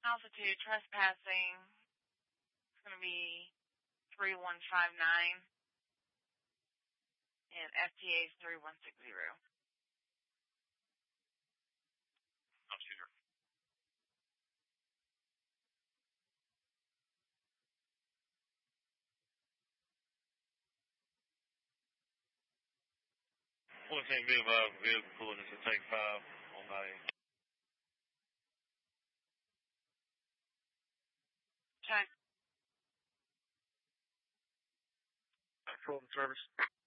Altitude trespassing is going to be 3159, and FTA is 3160. Shooter. One thing, be above vehicle pulling us to take 5 on my end. Check. Full service.